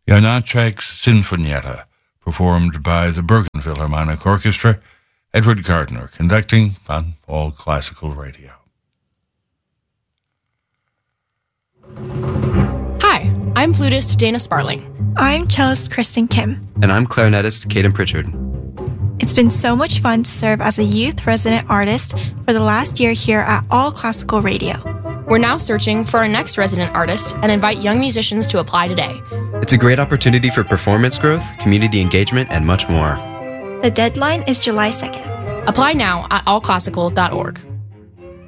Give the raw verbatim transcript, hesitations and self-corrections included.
Janacek's Sinfonietta, performed by the Bergen Philharmonic Orchestra, Edward Gardner conducting on All Classical Radio. Hi, I'm flutist Dana Sparling. I'm cellist Kristen Kim. And I'm clarinetist Caden Pritchard. It's been so much fun to serve as a youth resident artist for the last year here at All Classical Radio. We're now searching for our next resident artist and invite young musicians to apply today. It's a great opportunity for performance growth, community engagement, and much more. The deadline is July second. Apply now at all classical dot org.